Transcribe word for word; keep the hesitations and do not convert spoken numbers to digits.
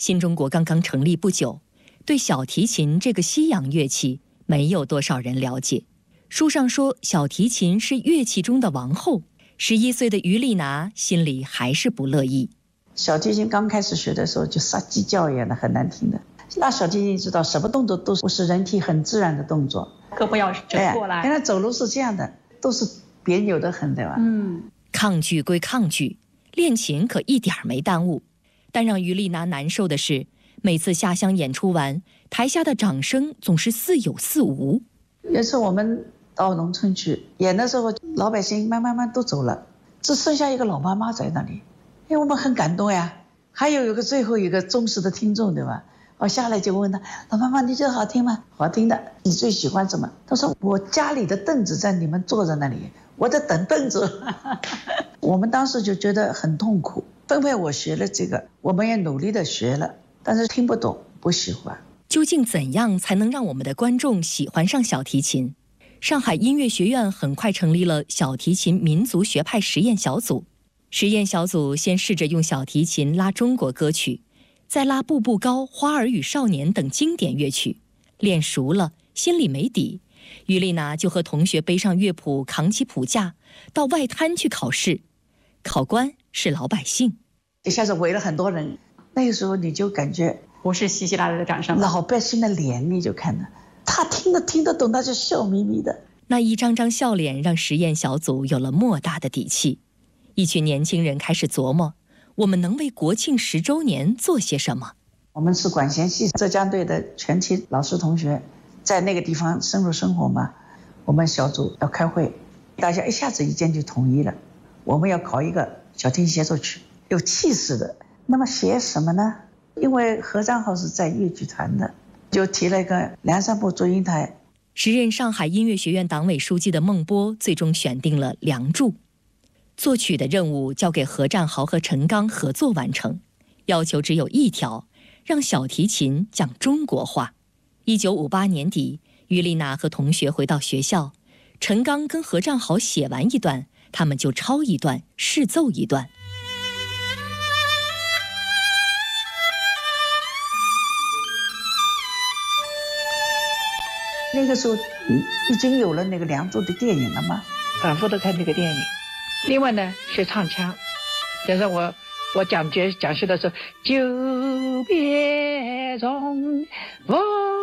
新中国刚刚成立不久，对小提琴这个西洋乐器没有多少人了解。书上说小提琴是乐器中的王后，十一岁的于丽娜心里还是不乐意。 小提琴刚开始学的时候就杀鸡叫一样的，很难听的。那小提琴知道什么动作都是人体很自然的动作， 胳膊要折过来， 原来走路是这样的，都是别扭的很，对吧？ 嗯， 抗拒归抗拒，练琴可一点没耽误。但让于丽娜难受的是，每次下乡演出完，台下的掌声总是似有似无。 有次我们到农村去演的时候，老百姓慢慢慢都走了，只剩下一个老妈妈在那里，因为我们很感动呀。还有一个最后一个忠实的听众，对吧？我下来就问他，老妈妈，你觉得好听吗？好听的。你最喜欢什么？他说我家里的凳子在你们坐在那里，我在等凳子。我们当时就觉得很痛苦，分配我学了这个，我们也努力的学了，但是听不懂，不喜欢。 究竟怎样才能让我们的观众喜欢上小提琴？上海音乐学院很快成立了小提琴民族学派实验小组。实验小组先试着用小提琴拉中国歌曲，再拉《步步高》《花儿与少年》等经典乐曲，练熟了，心里没底，于丽娜就和同学背上乐谱，扛起谱架，到外滩去考试。考官是老百姓， 一下子围了很多人，那个时候你就感觉不是稀稀拉拉的掌声， 老百姓的脸你就看到，他听得听得懂，他就笑眯眯的。 那一张张笑脸让实验小组有了莫大的底气。一群年轻人开始琢磨，我们能为国庆十周年做些什么？ 我们是管弦系浙江队的全体老师同学，在那个地方深入生活嘛。我们小组要开会，大家一下子意见就统一了，我们要考一个小提琴协奏曲，有气势的。那么写什么呢？因为何占豪是在乐剧团的，就提了一个梁山伯祝英台。 时任上海音乐学院党委书记的孟波最终选定了《梁祝》。作曲的任务交给何占豪和陈刚合作完成，要求只有一条，让小提琴讲中国话。一九五八年底，于丽娜和同学回到学校，陈刚跟何占豪写完一段，他们就抄一段，试奏一段。 那个时候已经有了那个《梁祝》的电影了吗？反复的看这个电影。 另外呢，学唱腔，比如说我我讲学讲学的时候，久别重逢。